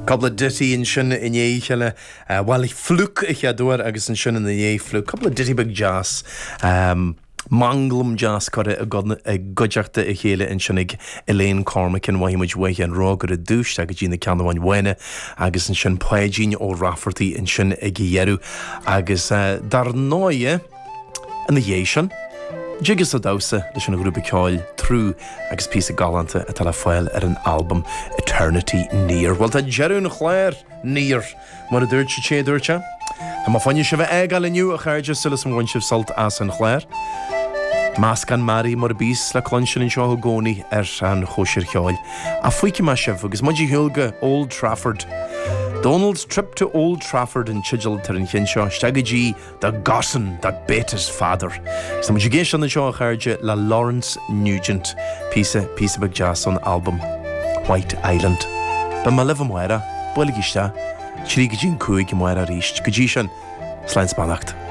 Couple of ditty in sin in éile while ich fluk ich ador agus in sin in the fluk couple of ditty big jazz Manglum jazz cut a godjachta a chéile in sinnig Elaine Cormac and Waimuj Way and Roger a douche agus Gina Canwan Wena agus in sin Poegin ó Rafferty in sin a Gieru agus dar noie in the Yation Jigus a dausa leis an grúpa ceáil trú agus pí galanta a tal foiil an album Eternity Near. Well tá jeú na chléir níor mar a dúirt sé dúirte. Tá má fanne se bheith eáil iniu a chairde sulas an bhain salt as an chléir. Más gan Mari mar bís le clonsin in seo gcónaí an chóisiir ceáil. A fuici má sibh agus maidí hiúlga Old Trafford. Donald's trip to Old Trafford in Chidgel tar an chinseo Stagají the Gosson that bait his father. So much géis an seo chairde la Lawrence Nugent piece big jazz on album White Island. Ba ma live muera, boligi sta, chrí gajin cuig muera ríist, gajishan, Slines Banacht.